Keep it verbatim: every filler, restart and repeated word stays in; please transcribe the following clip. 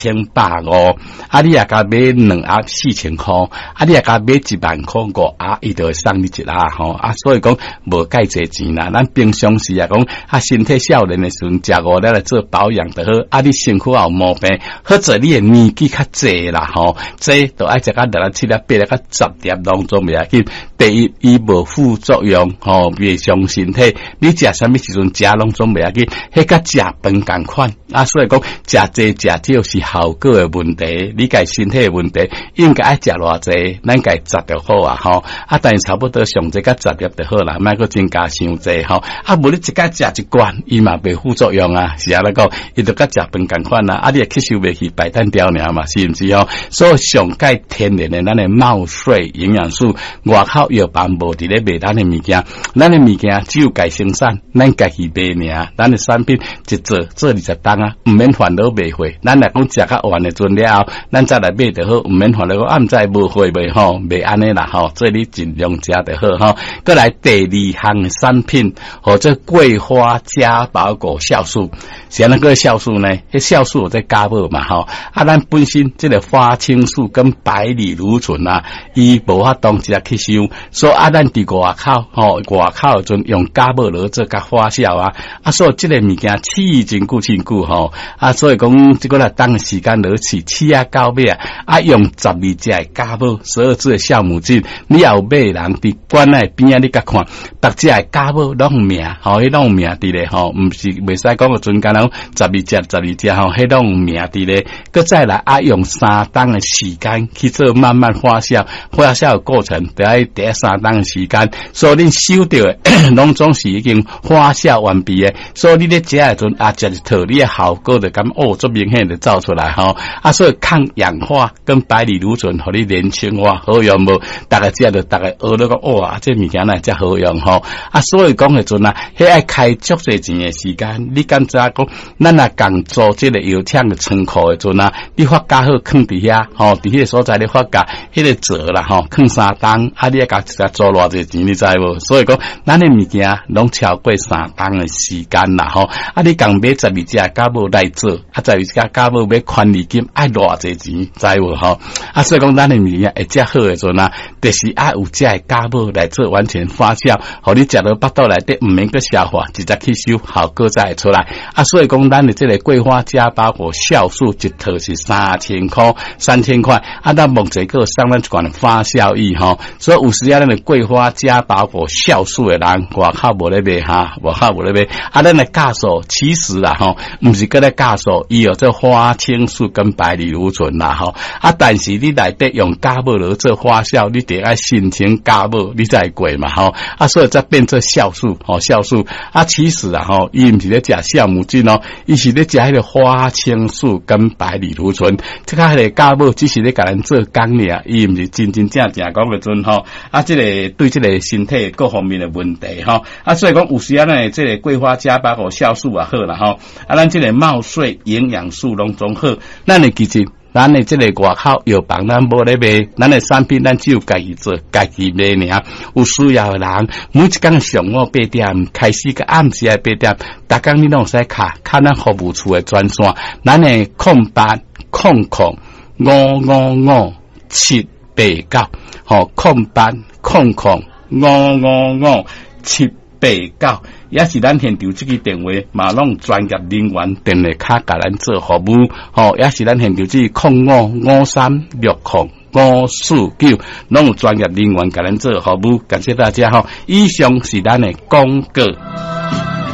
千百五，啊，你也甲买两盒四千块，啊，你也甲买一万块五盒，伊就会送你一盒吼，啊，所以讲无介济钱啦。咱平常时啊讲，啊，身体少年的时阵食五粒来做保养就好，啊，你身躯也有毛病，或者你的年纪较济啦吼，这都爱食甲六粒七粒八粒甲十粒当中袂要紧。第一，伊无副作用吼，袂伤身体。你食啥物时阵食拢总袂要紧，迄甲食饭共款啊，所以讲食济食少是效果的问题，你家身体的问题，应该爱食偌济，咱家食就好啊吼。啊，但是差不多上济甲十粒就好啦，莫阁增加伤济吼。啊，无你一家食一罐，伊嘛袂副作用啊，是啊来讲，伊就甲食饭共款啦。啊，你也吸收袂去，白蛋掉尔嘛，是毋是吼？所以上介天然的咱的茂水营养素，外口药房无伫咧卖咱的物件，咱的物件只有家生产，咱家己卖尔，咱的产品一做做二十档啊，毋免烦恼卖货。咱来讲食较完的阵了后，咱再来买就好，毋免烦恼讲啊，毋知无货卖吼，卖安尼啦吼，所以你尽量食就好吼。再来第二项产品，或者桂花加宝果酵素，是安那个酵素呢？迄酵素有在加无嘛吼？啊，咱本身这个花青素跟百里芦醇啊，伊无法当时啊吸收，所以啊，咱伫外口吼，外口阵用加无落做甲发酵啊，啊，所以这个物件饲真久真久吼，啊，所以讲这个来当时间落去饲啊到尾啊，啊，用十二只的加无，十二只的酵母菌，你也有买人伫馆内边啊，你甲看，逐只的加无拢有名，吼，迄拢有名伫咧吼，毋是袂使讲个阵间拢十二只十二只吼，迄拢有名伫咧，佮再来啊，用三档的时间去做慢慢发酵，发酵的过程得爱第三档的时间，所以恁收到的拢总是已经发酵完毕的，所以你咧食的阵啊，食一套，你的效果就感哦，足明显就走出来吼，啊，所以抗氧化跟百里芦醇，互你年轻化好用无？大家食着，大家学了讲哦啊，这物件呐才好用吼，啊，所以讲的阵啊，迄爱开足侪钱的时间，你敢知讲，咱若共做这个油厂的仓库的阵啊，你发加好放伫遐，吼，伫迄个所在你发加，迄个折啦吼，放三档，啊，你也甲做偌济钱，你知无？所以讲，咱的物件拢超过三档的时间啦吼，啊，你共买十二只加无来做，啊，十二只加无买权利金爱偌济钱，知无吼？啊，所以讲咱的物件会食好的阵啊，就是爱有只的加无来做完全发酵，互你食到腹肚内底毋免去消化，直接吸收，效果才会出来。啊，所以讲咱的这个桂花加包括酵素一套是三千块，三千块。啊，咱目前个送咱一罐发酵液吼，所以有时啊，咱的桂花加包括酵素的人，外口无咧卖哈，外口无咧卖。啊，咱的酵素其实啦吼，毋是个咧酵素，伊有这花青素跟百里芦醇啦吼。啊，但是你内底用酵母来做发酵，你得爱申请酵母，你才会过嘛吼。啊，所以才变做酵素吼，酵素。啊，其实啊吼，伊毋是咧食酵母菌哦，伊是咧食迄个花青素跟百里芦醇。即个迄个酵母只是咧甲咱做工尔，伊毋是真真正正讲个阵吼。啊，即、这个对即个身体各方面的问题吼。啊，所以讲有时啊，咱即个桂花加包括酵素也好啦吼。啊，咱即个茂水营养素拢总好，咱的其实。咱的这个外口药房咱无咧卖，咱的产品咱只有家己做，家己卖尔。有需要的人，每一天上午八点开始，个暗时的八点，逐工你拢使卡卡咱服务处的专线，咱的空八空空五五五七八九，吼空八空空五五五七八九。也是咱现场这个电话，嘛拢专业人员电话卡甲咱做服务，吼，也是咱现场这个零五五三六零五四九，拢有专业人员甲咱做服务，感谢大家吼。以上是咱的广告。